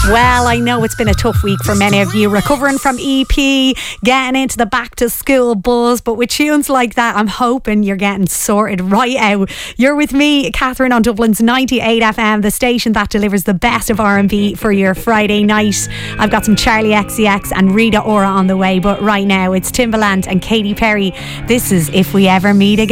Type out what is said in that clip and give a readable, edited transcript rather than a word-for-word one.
Well, I know it's been a tough week for many of you, recovering from EP, getting into the back to school buzz, but with tunes like that, I'm hoping you're getting sorted right out. You're with me, Catherine, on Dublin's 98 FM, the station that delivers the best of R&B for your Friday night. I've got some Charlie XCX and Rita Ora on the way, but right now it's Timbaland and Katy Perry. This is If We Ever Meet Again.